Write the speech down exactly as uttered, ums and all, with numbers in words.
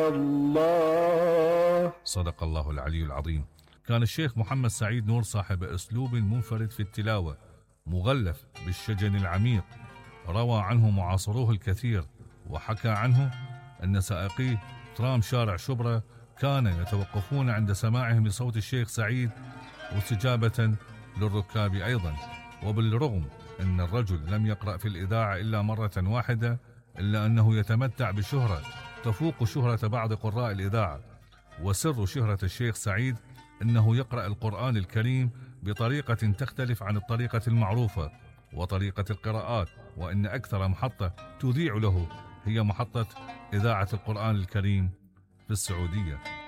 الله. صدق الله العلي العظيم. كان الشيخ محمد سعيد نور صاحب أسلوب منفرد في التلاوة، مغلف بالشجن العميق. روى عنه معاصروه الكثير، وحكى عنه أن سائقيه ترام شارع شبرا كانوا يتوقفون عند سماعهم لصوت الشيخ سعيد، واستجابة للركاب أيضا. وبالرغم أن الرجل لم يقرأ في الإذاعة إلا مرة واحدة، إلا أنه يتمتع بشهرة تفوق شهرة بعض قراء الإذاعة. وسر شهرة الشيخ سعيد أنه يقرأ القرآن الكريم بطريقة تختلف عن الطريقة المعروفة وطريقة القراءات، وأن أكثر محطة تذيع له هي محطة إذاعة القرآن الكريم في السعودية.